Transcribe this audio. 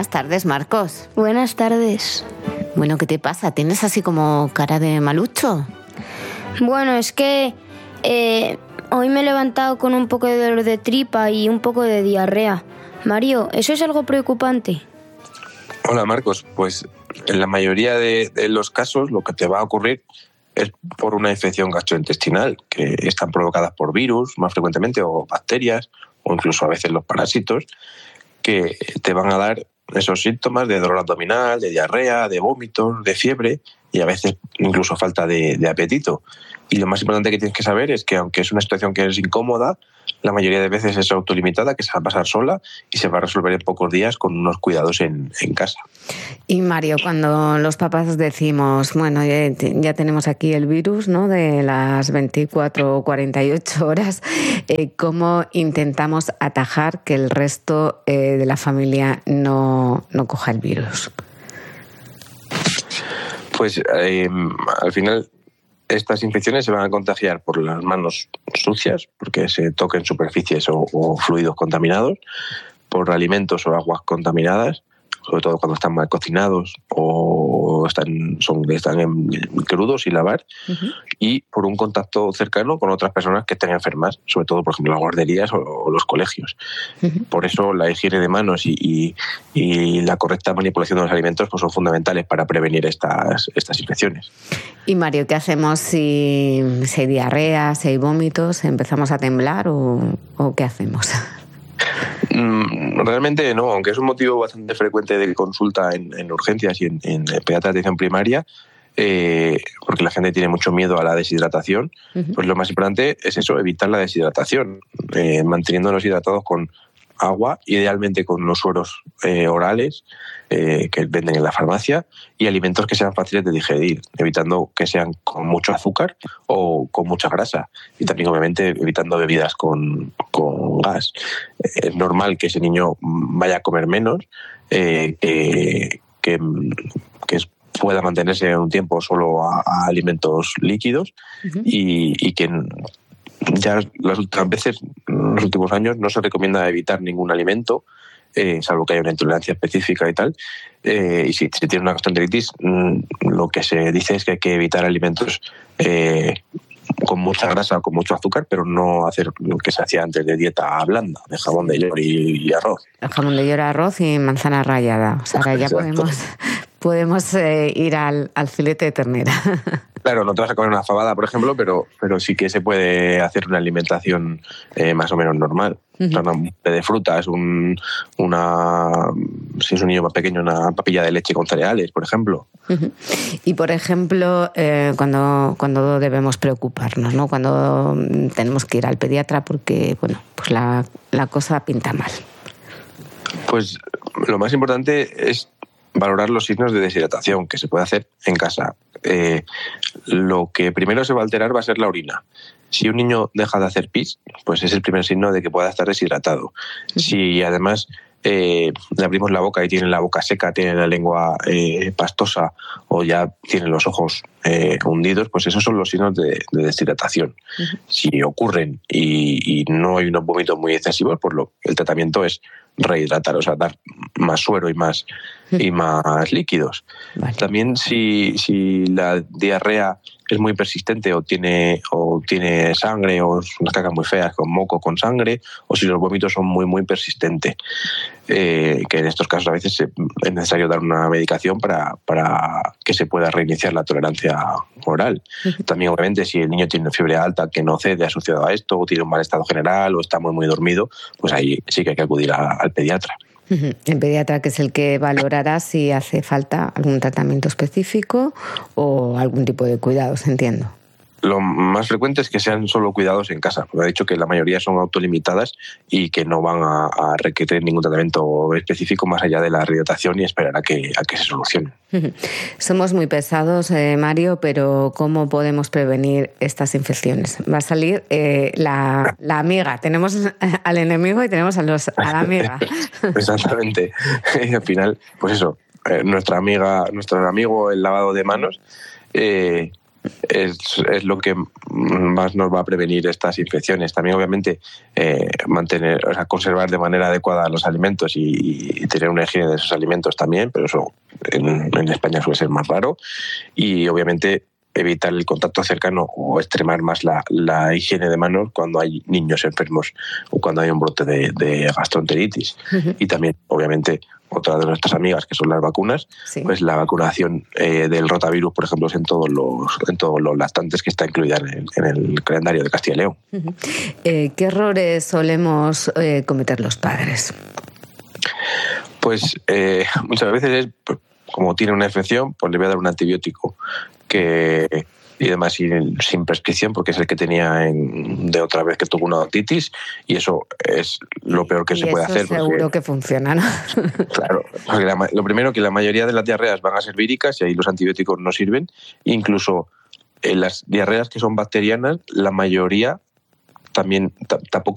Buenas tardes, Marcos. Buenas tardes. Bueno, ¿qué te pasa? ¿Tienes así como cara de malucho? Bueno, es que hoy me he levantado con un poco de dolor de tripa y un poco de diarrea. Mario, ¿eso es algo preocupante? Hola, Marcos. Pues en la mayoría de los casos lo que te va a ocurrir es por una infección gastrointestinal, que están provocadas por virus más frecuentemente, o bacterias, o incluso a veces los parásitos, que te van a dar esos síntomas de dolor abdominal, de diarrea, de vómitos, de fiebre y a veces incluso falta de apetito. Y lo más importante que tienes que saber es que, aunque es una situación que es incómoda, la mayoría de veces es autolimitada, que se va a pasar sola y se va a resolver en pocos días con unos cuidados en casa. Y Mario, cuando los papás decimos, bueno, ya tenemos aquí el virus, ¿no?, de las 24 o 48 horas, ¿cómo intentamos atajar que el resto de la familia no coja el virus? Pues al final estas infecciones se van a contagiar por las manos sucias, porque se toquen superficies o fluidos contaminados, por alimentos o aguas contaminadas, sobre todo cuando están mal cocinados o están crudos y lavar, y por un contacto cercano con otras personas que estén enfermas, sobre todo, por ejemplo, las guarderías o los colegios. Por eso la higiene de manos y la correcta manipulación de los alimentos pues son fundamentales para prevenir estas infecciones. Y Mario, ¿qué hacemos si hay diarrea, si hay vómitos? ¿Empezamos a temblar o qué hacemos? Realmente no, aunque es un motivo bastante frecuente de consulta en urgencias y en pediatría de atención primaria, porque la gente tiene mucho miedo a la deshidratación, pues lo más importante es eso, evitar la deshidratación, manteniéndonos hidratados con agua, idealmente con los sueros orales que venden en la farmacia, y alimentos que sean fáciles de digerir, evitando que sean con mucho azúcar o con mucha grasa, y también obviamente evitando bebidas con gas. Es normal que ese niño vaya a comer menos, que pueda mantenerse un tiempo solo a alimentos líquidos, y que ya las últimas veces, en los últimos años, no se recomienda evitar ningún alimento, salvo que haya una intolerancia específica y tal. Y si tiene una gastroenteritis, lo que se dice es que hay que evitar alimentos con mucha grasa o con mucho azúcar, pero no hacer lo que se hacía antes de dieta blanda, de jamón de york y arroz. El jamón de york, arroz y manzana rallada. O sea, ahora ya podemos ir al filete de ternera. Claro, no te vas a comer una fabada, por ejemplo, pero sí que se puede hacer una alimentación más o menos normal. De frutas, si es un niño más pequeño, una papilla de leche con cereales, por ejemplo. Y, por ejemplo, cuando debemos preocuparnos, ¿no? Cuando tenemos que ir al pediatra porque, bueno, pues la cosa pinta mal. Pues lo más importante es valorar los signos de deshidratación, que se puede hacer en casa. Lo que primero se va a alterar va a ser la orina. Si un niño deja de hacer pis, pues es el primer signo de que pueda estar deshidratado. Si además le abrimos la boca y tiene la boca seca, tiene la lengua pastosa o ya tiene los ojos hundidos, pues esos son los signos de deshidratación. Si ocurren y no hay unos vómitos muy excesivos, pues el tratamiento es rehidratar, o sea, dar más suero y más líquidos. Vale. También si la diarrea es muy persistente o tiene sangre, o son unas cacas muy feas con moco, con sangre, o si los vómitos son muy, muy persistentes, que en estos casos a veces es necesario dar una medicación para que se pueda reiniciar la tolerancia oral. También, obviamente, si el niño tiene fiebre alta que no cede asociado a esto, o tiene un mal estado general, o está muy, muy dormido, pues ahí sí que hay que acudir al pediatra. El pediatra, que es el que valorará si hace falta algún tratamiento específico o algún tipo de cuidados, entiendo. Lo más frecuente es que sean solo cuidados en casa. Me ha dicho que la mayoría son autolimitadas y que no van a requerir ningún tratamiento específico más allá de la rehidratación y esperar a que se solucione. Somos muy pesados, Mario, pero ¿cómo podemos prevenir estas infecciones? Va a salir la amiga. Tenemos al enemigo y tenemos a la amiga. Exactamente. Y al final, pues eso, nuestro amigo, el lavado de manos, es lo que más nos va a prevenir estas infecciones. También, obviamente, conservar de manera adecuada los alimentos y tener una higiene de esos alimentos también, pero eso en España suele ser más raro. Y, obviamente, evitar el contacto cercano o extremar más la higiene de manos cuando hay niños enfermos o cuando hay un brote de gastroenteritis. Uh-huh. Y también, obviamente, otra de nuestras amigas, que son las vacunas, sí. Pues la vacunación del rotavirus, por ejemplo, es en todos los lactantes, que está incluida en el calendario de Castilla y León. Uh-huh. ¿Qué errores solemos cometer los padres? Pues muchas veces es, como tiene una infección, pues le voy a dar un antibiótico y además sin prescripción, porque es el que tenía de otra vez que tuvo una otitis, y eso es lo peor que se puede hacer. Seguro que funciona, ¿no? Claro, porque lo primero, que la mayoría de las diarreas van a ser víricas y ahí los antibióticos no sirven. Incluso en las diarreas que son bacterianas, la mayoría también tampoco